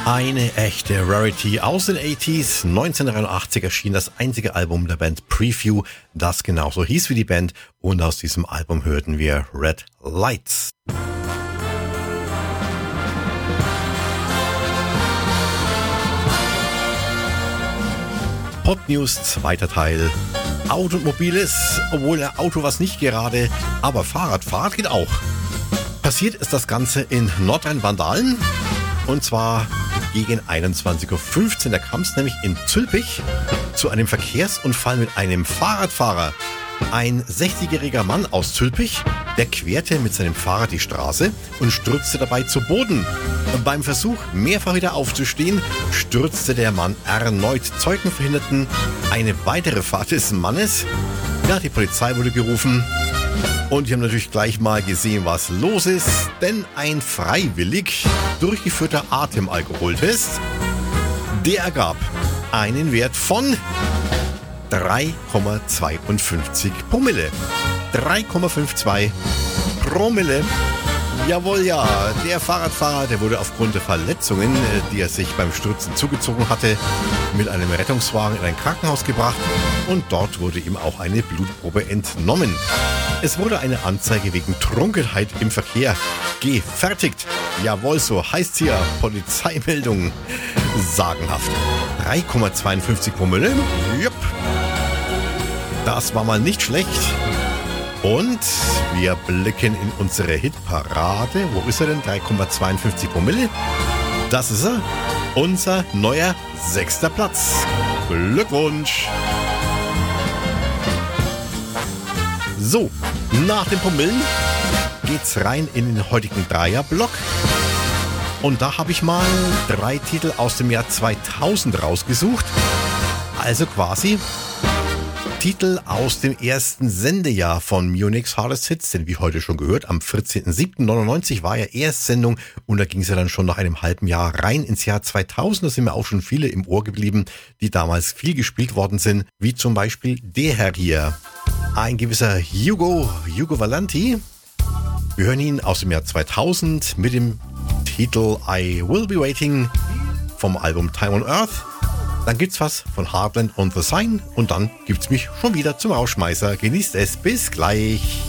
Eine echte Rarity aus den 80s. 1983 erschien das einzige Album der Band Preview, das genauso hieß wie die Band. Und aus diesem Album hörten wir Red Lights. Hot News, zweiter Teil. Auto und Mobiles, obwohl ein Auto was nicht gerade, aber Fahrrad geht auch. Passiert ist das Ganze in Nordrhein-Westfalen und zwar gegen 21.15 Uhr. Da kam es nämlich in Zülpich zu einem Verkehrsunfall mit einem Fahrradfahrer. Ein 60-jähriger Mann aus Zülpich, der querte mit seinem Fahrrad die Straße und stürzte dabei zu Boden. Beim Versuch, mehrfach wieder aufzustehen, stürzte der Mann erneut. Zeugen verhinderten eine weitere Fahrt des Mannes. Ja, die Polizei wurde gerufen. Und die haben natürlich gleich mal gesehen, was los ist, denn ein freiwillig durchgeführter Atemalkoholtest, der ergab einen Wert von 3,52 Promille. 3,52 Promille. Jawohl, ja. Der Fahrradfahrer, der wurde aufgrund der Verletzungen, die er sich beim Stürzen zugezogen hatte, mit einem Rettungswagen in ein Krankenhaus gebracht und dort wurde ihm auch eine Blutprobe entnommen. Es wurde eine Anzeige wegen Trunkenheit im Verkehr gefertigt. Jawohl, so heißt hier Polizeimeldung. Sagenhaft. 3,52 Promille. Jupp. Das war mal nicht schlecht. Und wir blicken in unsere Hitparade. Wo ist er denn? 3,52 Promille. Das ist er. Unser neuer 6. Platz. Glückwunsch. So, nach den Promillen geht's rein in den heutigen Dreierblock. Und da habe ich mal 3 Titel aus dem Jahr 2000 rausgesucht. Also quasi Titel aus dem ersten Sendejahr von Munich's Hardest Hits, denn wie heute schon gehört, am 14.07.99 war ja Erstsendung und da ging es ja dann schon nach einem halben Jahr rein ins Jahr 2000. Da sind mir auch schon viele im Ohr geblieben, die damals viel gespielt worden sind, wie zum Beispiel der Herr hier, ein gewisser Hugo Valanti. Wir hören ihn aus dem Jahr 2000 mit dem Titel I Will Be Waiting vom Album Time on Earth. Dann gibt's was von Heartland on the Sign und dann gibt's mich schon wieder zum Rausschmeißer. Genießt es, bis gleich.